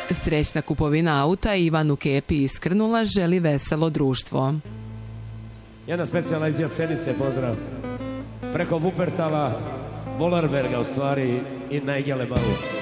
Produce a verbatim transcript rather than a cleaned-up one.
Srećna kupovina auta Ivanu Kepi iz Krnula želi veselo društvo. Jedna specijalna iz Jasenice, pozdrav. Preko Vupertala, Volarberga u stvari i Najgele Bavu.